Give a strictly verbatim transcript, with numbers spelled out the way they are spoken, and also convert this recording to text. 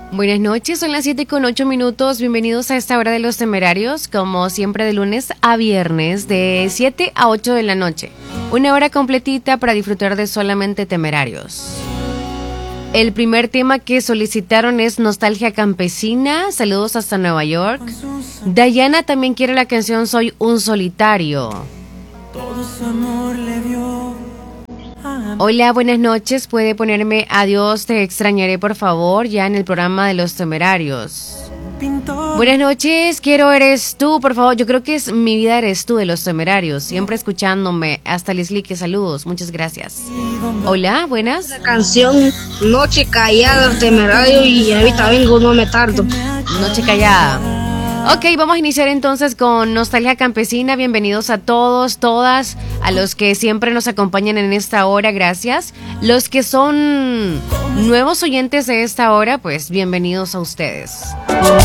Buenas noches, son las siete con ocho minutos. Bienvenidos a esta hora de los temerarios, como siempre de lunes a viernes, de siete a ocho de la noche. Una hora completita para disfrutar de solamente temerarios. El primer tema que solicitaron es Nostalgia Campesina. Saludos hasta Nueva York. Dayana también quiere la canción Soy un solitario. Todo su amor le dio. Hola, buenas noches. ¿Puede ponerme Adiós, te extrañaré, por favor? Ya en el programa de los temerarios. Pintor. Buenas noches, quiero Eres tú, por favor. Yo creo que es Mi vida eres tú de los temerarios. Siempre escuchándome. Hasta Leslie, que saludos. Muchas gracias. Hola, buenas. La canción Noche Callada del Temerario y ahorita vengo, no me tardo. Noche Callada. Ok, vamos a iniciar entonces con Nostalgia Campesina. Bienvenidos a todos, todas, a los que siempre nos acompañan en esta hora, gracias. Los que son nuevos oyentes de esta hora, pues bienvenidos a ustedes.